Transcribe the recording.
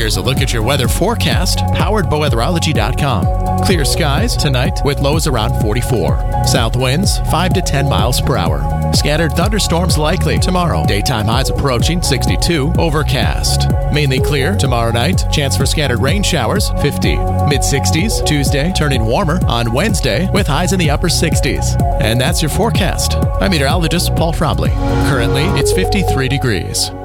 Here's a look at your weather forecast, powered by weatherology.com. Clear skies tonight with lows around 44. South winds 5 to 10 miles per hour. Scattered thunderstorms likely tomorrow. Daytime highs approaching 62. Overcast. Mainly clear tomorrow night. Chance for scattered rain showers 50. Mid-60s Tuesday, turning warmer on Wednesday with highs in the upper 60s. And that's your forecast. I'm meteorologist Paul Frobley. Currently, it's 53 degrees.